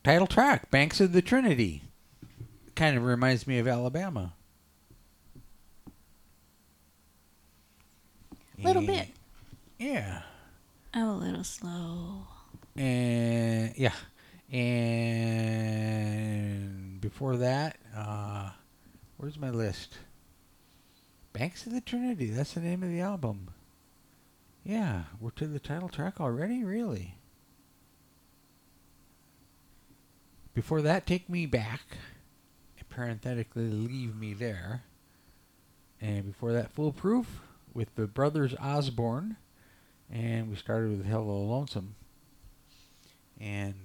title track, Banks of the Trinity. Kind of reminds me of Alabama. Little bit. Yeah. I'm a little slow. And yeah. And before that, where's my list? Banks of the Trinity. That's the name of the album. Yeah, we're to the title track already? Really? Before that, Take Me Back. Parenthetically, Leave Me There. And before that, Foolproof with the Brothers Osborne. And we started with Hello Lonesome. And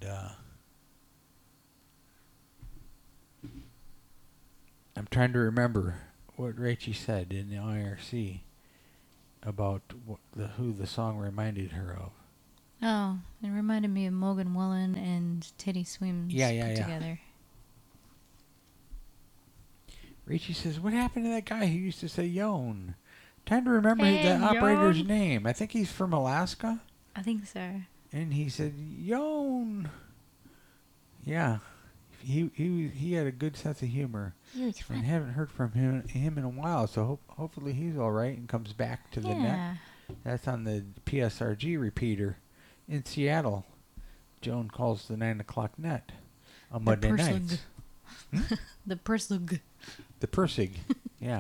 I'm trying to remember what Rachie said in the IRC about who the song reminded her of. Oh, it reminded me of Morgan Wallen and Teddy Swims put together. Rachie says, what happened to that guy who used to say Yon? Trying to remember the operator's name. I think he's from Alaska. I think so. And he said, Yon. Yeah. He had a good sense of humor. He was fun. And haven't heard from him in a while, so hopefully he's all right and comes back to the net. That's on the PSRG repeater in Seattle. Joan calls the 9 o'clock net on Monday nights. The Persig. The Persig, yeah.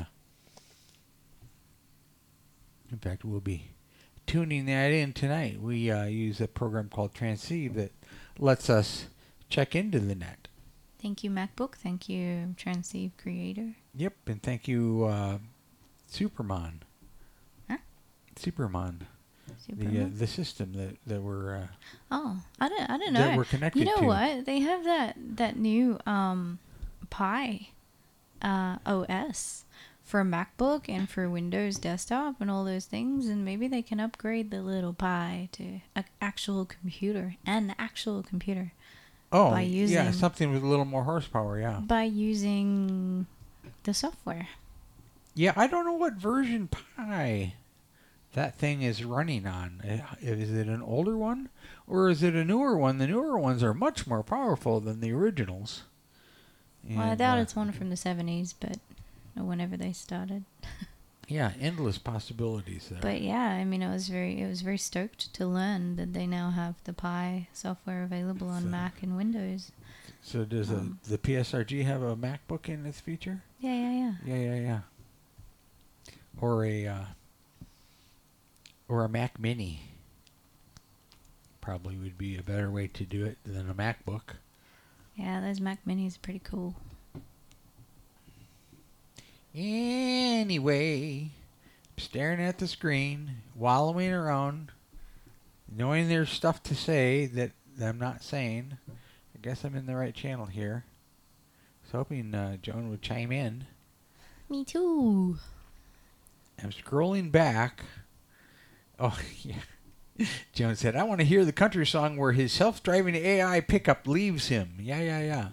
In fact, we'll be tuning that in tonight. We use a program called Transceive that lets us check into the net. Thank you, MacBook. Thank you, Transceive Creator. Yep, and thank you, Supermon. Huh? Supermon. The system that we're I don't know. That we're connected to. You know what? They have that new Pi OS for MacBook and for Windows Desktop and all those things, and maybe they can upgrade the little Pi to an actual computer. Oh, by using, something with a little more horsepower, yeah. By using the software. Yeah, I don't know what version Pi that thing is running on. Is it an older one or is it a newer one? The newer ones are much more powerful than the originals. And, well, I doubt it's one from the 70s, but whenever they started. Yeah, endless possibilities there. But yeah, I mean, I was very stoked to learn that they now have the Pi software available on Mac and Windows. So does the PSRG have a MacBook in its feature? Yeah. Or a Mac Mini. Probably would be a better way to do it than a MacBook. Yeah, those Mac Minis are pretty cool. Anyway, staring at the screen, wallowing around, knowing there's stuff to say that I'm not saying. I guess I'm in the right channel here. I was hoping Joan would chime in. Me too. I'm scrolling back. Oh, yeah. Joan said, I want to hear the country song where his self-driving AI pickup leaves him. Yeah.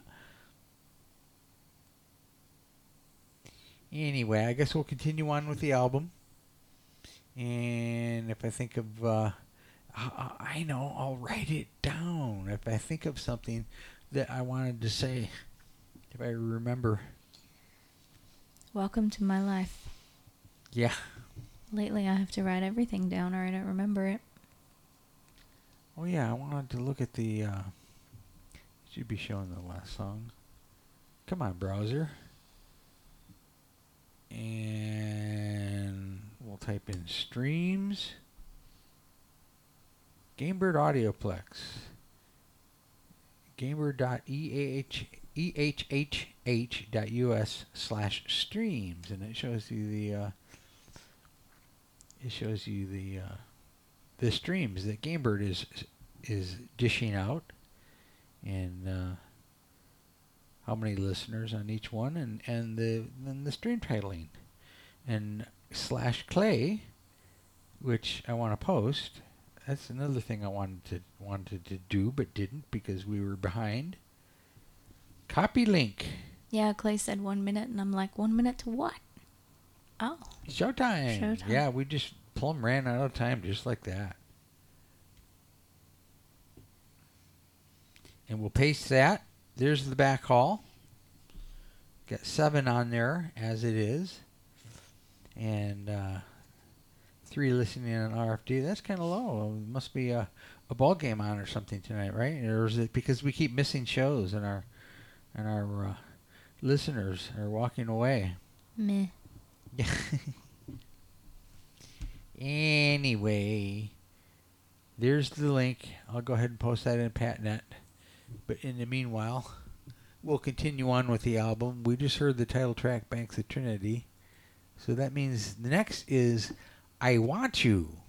Anyway, I guess we'll continue on with the album. And if I think of, I know, I'll write it down. If I think of something that I wanted to say, if I remember. Welcome to my life. Yeah. Lately, I have to write everything down or I don't remember it. Oh, yeah, I wanted to look at the, should be showing the last song. Come on, browser. And we'll type in streams. Gamebird Audioplex. gamebird.ehhh.us/streams, and it shows you the streams that Gamebird is dishing out, and how many listeners on each one, and the stream titling, and /Clay, which I want to post. That's another thing I wanted to do but didn't because we were behind. Copy link. Yeah, Clay said 1 minute, and I'm like, 1 minute to what? Oh. Showtime. Yeah, we just plumb ran out of time just like that. And we'll paste that. There's the back haul. Got 7 on there as it is. And 3 listening on RFD. That's kind of low. Must be a ball game on or something tonight, right? Or is it because we keep missing shows and our listeners are walking away? Meh. Anyway, there's the link. I'll go ahead and post that in PatNet. But in the meanwhile, we'll continue on with the album. We just heard the title track, Banks of Trinity. So that means the next is I Want You.